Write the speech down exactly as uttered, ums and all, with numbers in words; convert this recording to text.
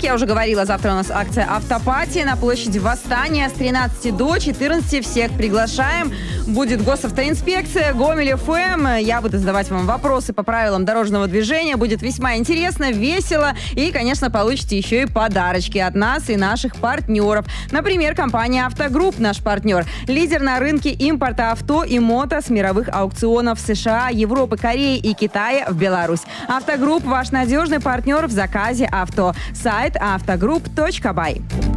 я уже говорила, завтра у нас акция «Автопати» на площади Восстания с тринадцати до четырнадцати. Всех приглашаем. Будет госавтоинспекция, Гомель эф эм. Я буду задавать вам вопросы по правилам дорожного движения. Будет весьма интересно, весело. И, конечно, получите еще и подарочки от нас и наших партнеров. Например, компания «Автогрупп» наш партнер. Лидер на рынке импорта авто и мото с мировых аукционов США, Европы, Кореи и Китая в Беларусь. «Автогрупп» – ваш надежный партнер в заказе авто. Сайт автогрупп точка бай.